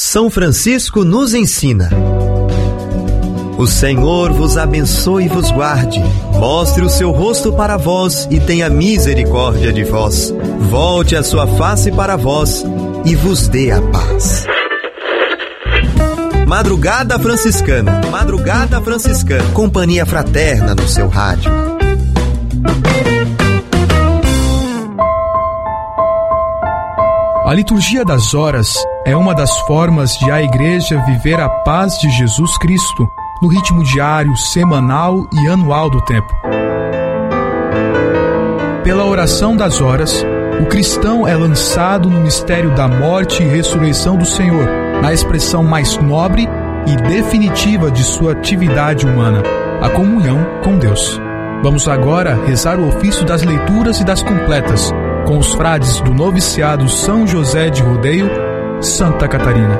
São Francisco nos ensina. O Senhor vos abençoe e vos guarde, mostre o seu rosto para vós e tenha misericórdia de vós, volte a sua face para vós e vos dê a paz. Madrugada Franciscana, Madrugada Franciscana, companhia fraterna no seu rádio. A liturgia das horas é uma das formas de a Igreja viver a paz de Jesus Cristo no ritmo diário, semanal e anual do tempo. Pela oração das horas, o cristão é lançado no mistério da morte e ressurreição do Senhor, na expressão mais nobre e definitiva de sua atividade humana, a comunhão com Deus. Vamos agora rezar o ofício das leituras e das completas, com os frades do noviciado São José de Rodeio, Santa Catarina.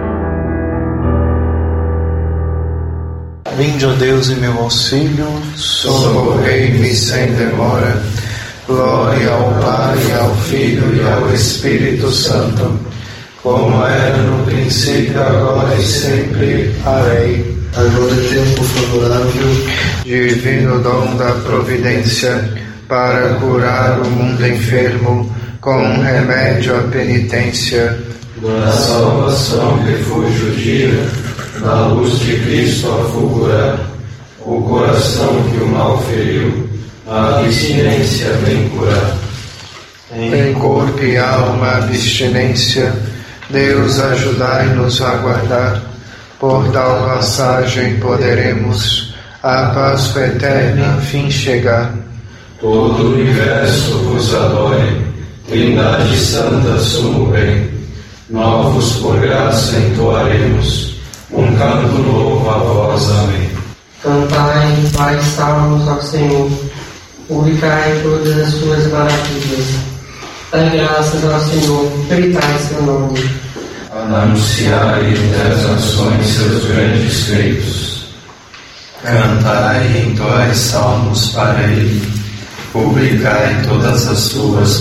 Vinde, ó Deus, em meu auxílio, socorrei-me sem demora. Glória ao Pai, ao Filho e ao Espírito Santo, como era no princípio, agora e sempre. Amém. Agora é tempo favorável, divino dom da providência, para curar o mundo enfermo, com remédio à penitência. Da salvação, refúgio dia, na luz de Cristo a fulgurar, o coração que o mal feriu, a abstinência vem curar. Em corpo e alma abstinência, Deus ajudai-nos a guardar, por tal passagem poderemos a paz eterna enfim chegar. Todo o universo vos adore, Trindade Santa, sumo bem, novos por graça entoaremos, um canto novo a vós, amém. Cantai, Pai, salmos ao Senhor, publicai todas as suas maravilhas, dai graças ao Senhor, gritai seu nome. Anunciai entre as nações seus grandes feitos. Cantai e entoai salmos para ele, publicai todas as suas